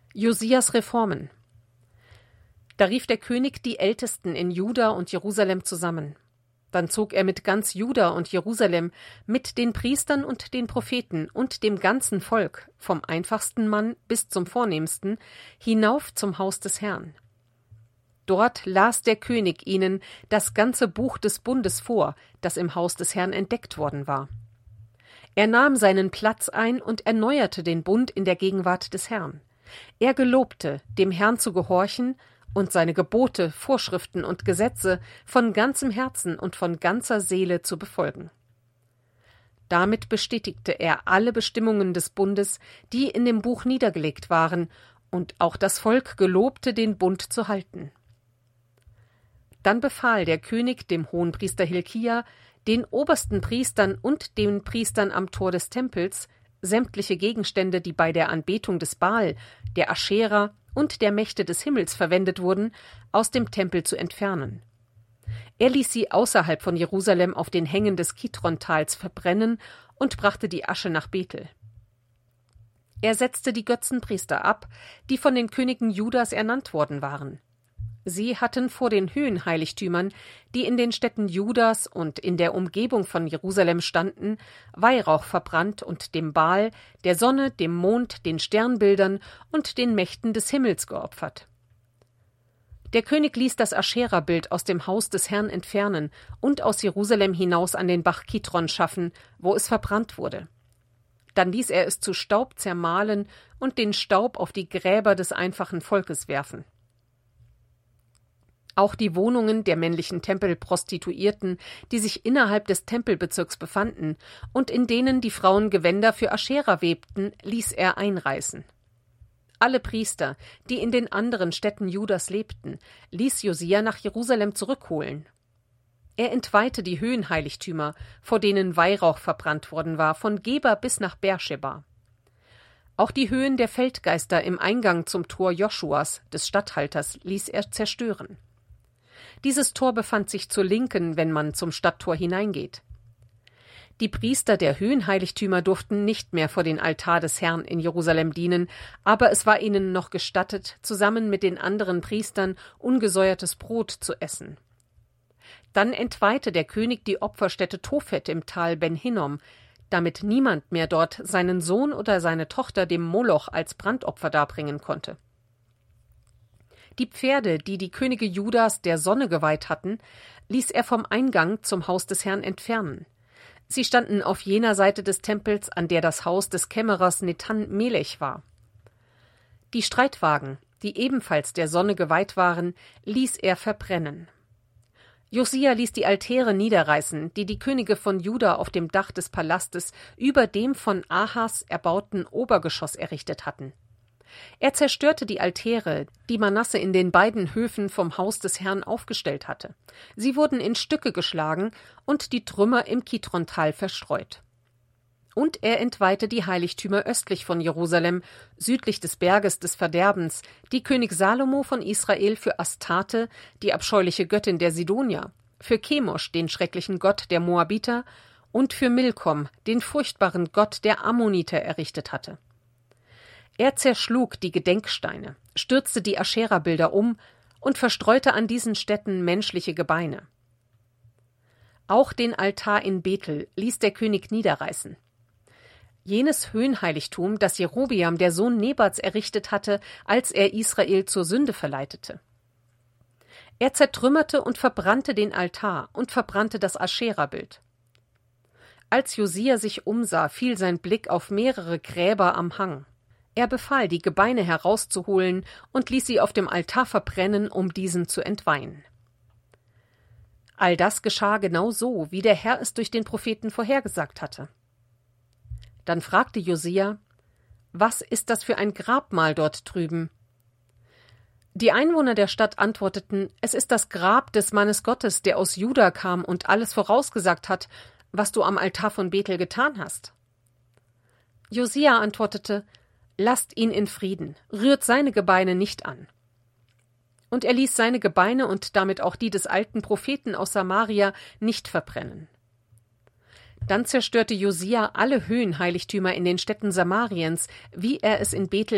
Josias Reformen. Da rief der König die Ältesten in Juda und Jerusalem zusammen. Dann zog er mit ganz Juda und Jerusalem, mit den Priestern und den Propheten und dem ganzen Volk, vom einfachsten Mann bis zum vornehmsten, hinauf zum Haus des Herrn. Dort las der König ihnen das ganze Buch des Bundes vor, das im Haus des Herrn entdeckt worden war. Er nahm seinen Platz ein und erneuerte den Bund in der Gegenwart des Herrn. Er gelobte, dem Herrn zu gehorchen und seine Gebote, Vorschriften und Gesetze von ganzem Herzen und von ganzer Seele zu befolgen. Damit bestätigte er alle Bestimmungen des Bundes, die in dem Buch niedergelegt waren, und auch das Volk gelobte, den Bund zu halten. Dann befahl der König dem Hohenpriester Hilkia, den obersten Priestern und den Priestern am Tor des Tempels, sämtliche Gegenstände, die bei der Anbetung des Baal, der Aschera und der Mächte des Himmels verwendet wurden, aus dem Tempel zu entfernen. Er ließ sie außerhalb von Jerusalem auf den Hängen des Kidron-Tals verbrennen und brachte die Asche nach Bethel. Er setzte die Götzenpriester ab, die von den Königen Judas ernannt worden waren. Sie hatten vor den Höhenheiligtümern, die in den Städten Judas und in der Umgebung von Jerusalem standen, Weihrauch verbrannt und dem Baal, der Sonne, dem Mond, den Sternbildern und den Mächten des Himmels geopfert. Der König ließ das Aschera-Bild aus dem Haus des Herrn entfernen und aus Jerusalem hinaus an den Bach Kidron schaffen, wo es verbrannt wurde. Dann ließ er es zu Staub zermahlen und den Staub auf die Gräber des einfachen Volkes werfen. Auch die Wohnungen der männlichen Tempelprostituierten, die sich innerhalb des Tempelbezirks befanden und in denen die Frauen Gewänder für Aschera webten, ließ er einreißen. Alle Priester, die in den anderen Städten Judas lebten, ließ Josia nach Jerusalem zurückholen. Er entweihte die Höhenheiligtümer, vor denen Weihrauch verbrannt worden war, von Geba bis nach Beerscheba. Auch die Höhen der Feldgeister im Eingang zum Tor Joschuas, des Statthalters, ließ er zerstören. Dieses Tor befand sich zur Linken, wenn man zum Stadttor hineingeht. Die Priester der Höhenheiligtümer durften nicht mehr vor den Altar des Herrn in Jerusalem dienen, aber es war ihnen noch gestattet, zusammen mit den anderen Priestern ungesäuertes Brot zu essen. Dann entweihte der König die Opferstätte Tophet im Tal Ben Hinnom, damit niemand mehr dort seinen Sohn oder seine Tochter dem Moloch als Brandopfer darbringen konnte. Die Pferde, die die Könige Judas der Sonne geweiht hatten, ließ er vom Eingang zum Haus des Herrn entfernen. Sie standen auf jener Seite des Tempels, an der das Haus des Kämmerers Netan Melech war. Die Streitwagen, die ebenfalls der Sonne geweiht waren, ließ er verbrennen. Josia ließ die Altäre niederreißen, die die Könige von Juda auf dem Dach des Palastes über dem von Ahas erbauten Obergeschoss errichtet hatten. Er zerstörte die Altäre, die Manasse in den beiden Höfen vom Haus des Herrn aufgestellt hatte. Sie wurden in Stücke geschlagen und die Trümmer im Kidron-Tal verstreut. Und er entweihte die Heiligtümer östlich von Jerusalem, südlich des Berges des Verderbens, die König Salomo von Israel für Astarte, die abscheuliche Göttin der Sidonier, für Chemosh, den schrecklichen Gott der Moabiter, und für Milkom, den furchtbaren Gott der Ammoniter, errichtet hatte. Er zerschlug die Gedenksteine, stürzte die Aschera-Bilder um und verstreute an diesen Stätten menschliche Gebeine. Auch den Altar in Bethel ließ der König niederreißen. Jenes Höhenheiligtum, das Jerobeam, der Sohn Nebats, errichtet hatte, als er Israel zur Sünde verleitete. Er zertrümmerte und verbrannte den Altar und verbrannte das Aschera-Bild. Als Josia sich umsah, fiel sein Blick auf mehrere Gräber am Hang. Er befahl, die Gebeine herauszuholen und ließ sie auf dem Altar verbrennen, um diesen zu entweihen. All das geschah genau so, wie der Herr es durch den Propheten vorhergesagt hatte. Dann fragte Josia: Was ist das für ein Grabmal dort drüben? Die Einwohner der Stadt antworteten: Es ist das Grab des Mannes Gottes, der aus Juda kam und alles vorausgesagt hat, was du am Altar von Bethel getan hast. Josia antwortete: Lasst ihn in Frieden, rührt seine Gebeine nicht an. Und er ließ seine Gebeine und damit auch die des alten Propheten aus Samaria nicht verbrennen. Dann zerstörte Josia alle Höhenheiligtümer in den Städten Samariens, wie er es in Bethel